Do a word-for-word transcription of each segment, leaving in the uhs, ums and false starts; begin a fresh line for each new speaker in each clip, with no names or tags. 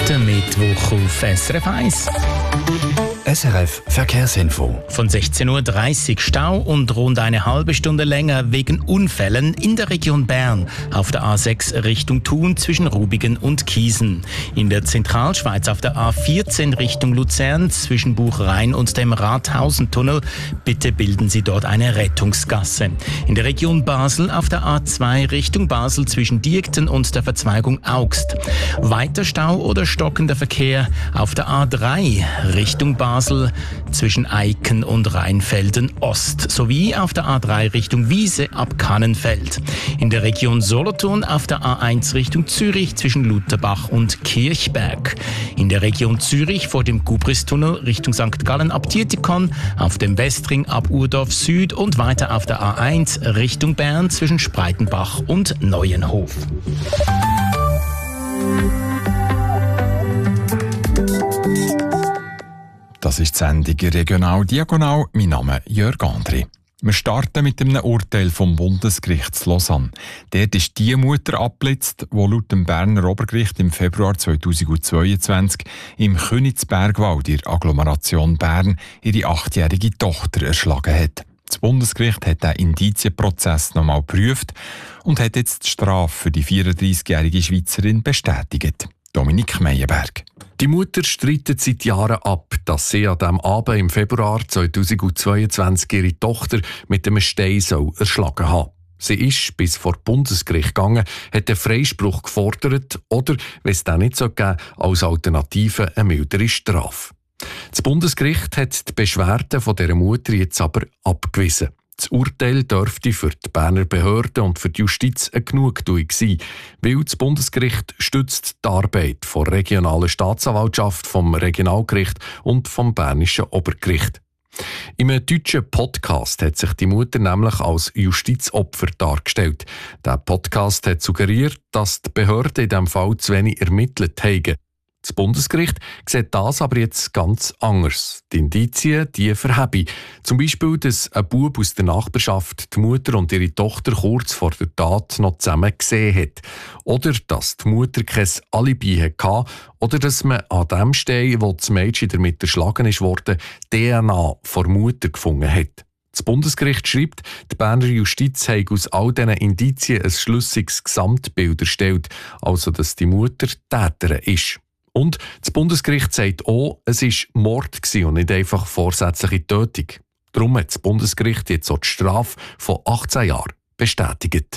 Der Mittwoch auf S R F eins.
S R F Verkehrsinfo.
Von sechzehn Uhr dreißig Stau und rund eine halbe Stunde länger wegen Unfällen in der Region Bern auf der A sechs Richtung Thun zwischen Rubigen und Kiesen. In der Zentralschweiz auf der A vierzehn Richtung Luzern zwischen Buchrhein und dem Rathausentunnel. Bitte bilden Sie dort eine Rettungsgasse. In der Region Basel auf der A zwei Richtung Basel zwischen Diekten und der Verzweigung Augst. Weiter Stau oder stockender Verkehr auf der A drei Richtung Basel zwischen Eiken und Rheinfelden Ost sowie auf der A drei Richtung Wiese ab Kannenfeld. In der Region Solothurn auf der A eins Richtung Zürich zwischen Lutherbach und Kirchberg. In der Region Zürich vor dem Gubristunnel Richtung Sankt Gallen ab Dietikon, auf dem Westring ab Urdorf Süd und weiter auf der A eins Richtung Bern zwischen Spreitenbach und Neuenhof.
Das ist die Sendung «Regional Diagonal». Mein Name ist Jörg André. Wir starten mit einem Urteil vom Bundesgericht zu Lausanne. Dort ist die Mutter abgeblitzt, die laut dem Berner Obergericht im Februar zweitausendzweiundzwanzig im Königsbergwald in der Agglomeration Bern ihre achtjährige Tochter erschlagen hat. Das Bundesgericht hat den Indizienprozess nochmal geprüft und hat jetzt die Strafe für die vierunddreißigjährige Schweizerin bestätigt. Dominik Meyerberg.
Die Mutter streitet seit Jahren ab, dass sie an diesem Abend im Februar zweitausendzweiundzwanzig ihre Tochter mit einem Stein erschlagen hat. Sie ist bis vor Bundesgericht gegangen, hat einen Freispruch gefordert oder, wenn es das nicht so gegeben, als Alternative eine mildere Strafe. Das Bundesgericht hat die Beschwerden von dieser Mutter jetzt aber abgewiesen. Das Urteil dürfte für die Berner Behörden und für die Justiz eine Genugtuung sein, weil das Bundesgericht stützt die Arbeit der regionalen Staatsanwaltschaft, vom Regionalgericht und vom Bernischen Obergericht. In einem deutschen Podcast hat sich die Mutter nämlich als Justizopfer dargestellt. Der Podcast hat suggeriert, dass die Behörden in diesem Fall zu wenig ermittelt haben. Das Bundesgericht sieht das aber jetzt ganz anders. Die Indizien, die verhebe. Zum Beispiel, dass ein Bub aus der Nachbarschaft die Mutter und ihre Tochter kurz vor der Tat noch zusammen gesehen hat. Oder dass die Mutter kein Alibi hatte. Oder dass man an dem Stein, wo das Mädchen damit erschlagen ist worden, D N A von der Mutter gefunden hat. Das Bundesgericht schreibt, die Berner Justiz habe aus all diesen Indizien ein schlüssiges Gesamtbild erstellt, also dass die Mutter Täterin ist. Und das Bundesgericht sagt auch, es war Mord und nicht einfach vorsätzliche Tötung. Darum hat das Bundesgericht jetzt auch die Strafe von achtzehn Jahren bestätigt.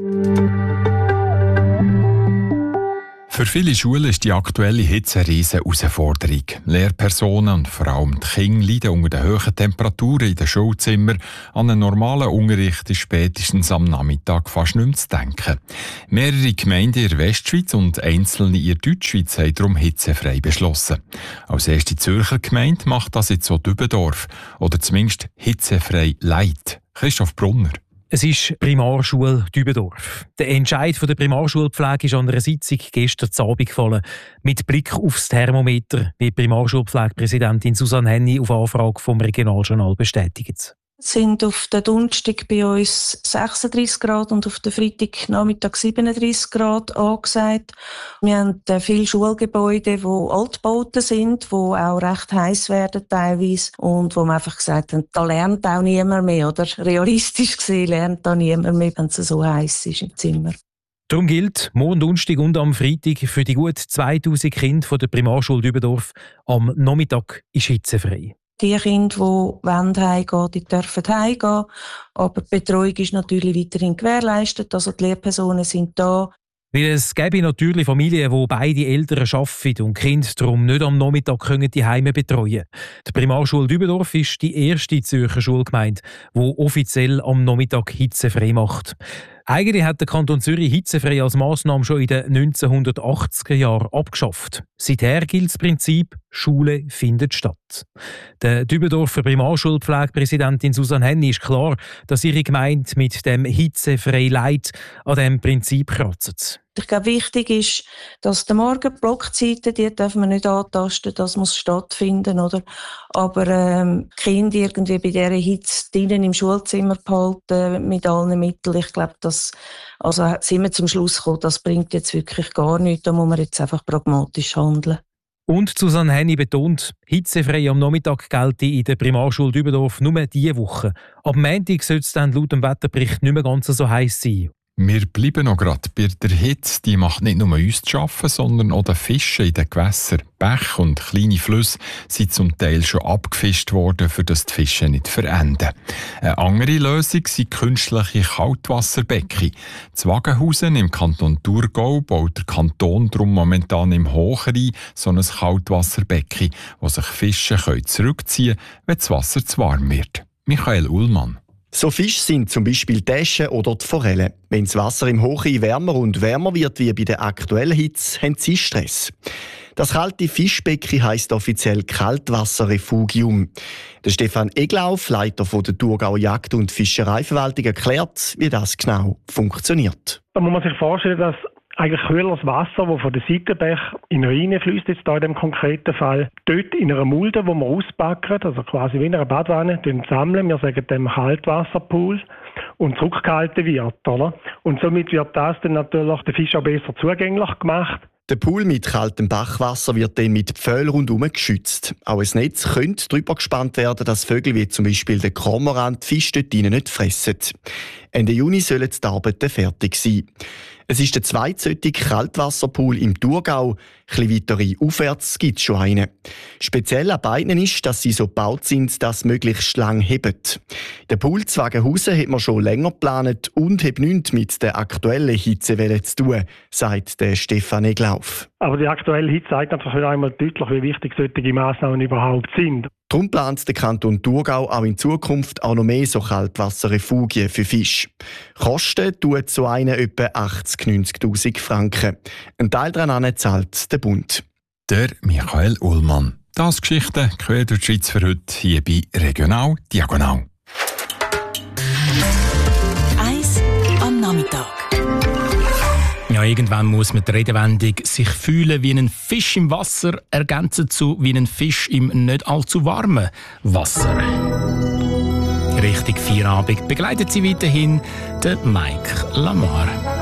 Für viele Schulen ist die aktuelle Hitze eine riesige Herausforderung. Lehrpersonen und vor allem die Kinder leiden unter den hohen Temperaturen in den Schulzimmern. An einen normalen Unterricht ist spätestens am Nachmittag fast nicht mehr zu denken. Mehrere Gemeinden in der Westschweiz und einzelne in der Deutschschweiz haben darum hitzefrei beschlossen. Als erste Zürcher Gemeinde macht das jetzt so Dübendorf. Oder zumindest hitzefrei Light. Christoph Brunner.
Es ist Primarschule Dübendorf. Der Entscheid der Primarschulpflege ist an einer Sitzung gestern Abend gefallen. Mit Blick aufs Thermometer, wie Primarschulpflegepräsidentin Susanne Henny auf Anfrage vom Regionaljournal bestätigt.
Es sind auf den Donnerstag bei uns sechsunddreißig Grad und auf den Freitag Nachmittag siebenunddreißig Grad angesagt. Wir haben viele Schulgebäude, die Altbauten sind, die auch recht heiß werden teilweise und wo man einfach gesagt haben, da lernt auch niemand mehr. Oder realistisch gesehen lernt da niemand mehr, wenn es so heiß ist im Zimmer.
Darum gilt, morgen Donnerstag und am Freitag für die gut zweitausend Kinder von der Primarschule Dübendorf, am Nachmittag ist hitzefrei.
Die Kinder, die heimgehen, die dürfen heimgehen. Aber die Betreuung ist natürlich weiterhin gewährleistet. Also die Lehrpersonen sind da.
Weil es gäbe natürlich Familien, wo beide Eltern arbeiten und die Kinder darum nicht am Nachmittag können die Heime betreuen. Die Primarschule Dübendorf ist die erste Zürcher Schulgemeinde, die offiziell am Nachmittag hitzefrei macht. Eigentlich hat der Kanton Zürich hitzefrei als Massnahme schon in den neunzehnhundertachtziger Jahren abgeschafft. Seither gilt das Prinzip Schule findet statt. Der Dübendorfer Primarschulpflegepräsidentin Susanne Henny ist klar, dass ihre Gemeinde mit dem hitzefrei Leid an diesem Prinzip kratzt.
Ich glaube, wichtig ist, dass die Morgenblockzeiten, die dürfen wir nicht antasten, das muss stattfinden, oder? Aber ähm, die Kinder irgendwie bei dieser Hitze drinnen im Schulzimmer behalten, mit allen Mitteln, ich glaube, das, also sind wir zum Schluss gekommen, das bringt jetzt wirklich gar nichts, da muss man jetzt einfach pragmatisch handeln.
Und Susanne Henny betont, hitzefrei am Nachmittag gelte in der Primarschule Dübendorf nur diese Woche. Ab Montag soll es dann laut dem Wetterbericht nicht mehr ganz so heiß sein.
Wir bleiben noch gerade bei der Hitze. Die macht nicht nur uns zu arbeiten, sondern auch den Fischen in den Gewässern. Bäche und kleine Flüsse sind zum Teil schon abgefischt worden, für das die Fische nicht verenden. Eine andere Lösung sind künstliche Kaltwasserbecken. In Wagenhausen im Kanton Thurgau baut der Kanton darum momentan im Hochrhein so ein Kaltwasserbecken, wo sich Fische zurückziehen können, wenn das Wasser zu warm wird. Michael Ullmann.
So Fische sind zum Beispiel die Äsche oder die Forelle. Wenn das Wasser im Hochrhein wärmer und wärmer wird wie bei der aktuellen Hitze, haben sie Stress. Das kalte Fischbecken heisst offiziell Kaltwasserrefugium. Der Stefan Eglauf, Leiter der Thurgauer Jagd- und Fischereiverwaltung, erklärt, wie das genau funktioniert.
Da muss man sich vorstellen, dass eigentlich kühleres Wasser, das von den Seitenbächen in den Rhein fließt, jetzt hier in dem konkreten Fall, dort in einer Mulde, die wir auspacken, also quasi wie in einer Badwanne, sammeln, wir sagen dem Kaltwasserpool, und zurückgehalten wird. Oder? Und somit wird das dann natürlich den Fisch auch besser zugänglich gemacht.
Der Pool mit kaltem Bachwasser wird dann mit Pfählen rundherum geschützt. Auch ein Netz könnte darüber gespannt werden, dass Vögel wie zum Beispiel der Kormoran die Fische dort nicht fressen. Ende Juni sollen die Arbeiten fertig sein. Es ist der zweite Kaltwasserpool im Thurgau. Etwas weiter aufwärts gibt es schon einen. Speziell an beiden ist, dass sie so gebaut sind, dass sie möglichst lang heben. Der Pool zu Wagenhausen hat man schon länger geplant und hat nichts mit der aktuellen Hitzewelle zu tun, sagt der Stefan Eglauf.
Aber die aktuelle Hitze zeigt einfach wieder einmal deutlich, wie wichtig solche Massnahmen überhaupt sind.
Darum plant der Kanton Thurgau auch in Zukunft auch noch mehr so Kaltwasserrefugien für Fische. Kosten tut so eine etwa achtzig bis neunzigtausend Franken. Ein Teil daran zahlt der Bund.
Der Michael Ullmann. Das Geschichte quer durch die Schweiz für heute hier bei Regional Diagonal.
Eins am Nachmittag.
Ja, irgendwann muss man die Redewendung «sich fühlen wie ein Fisch im Wasser» ergänzen zu «wie ein Fisch im nicht allzu warmen Wasser». Richtig Feierabend begleitet sie weiterhin der Mike Lamar.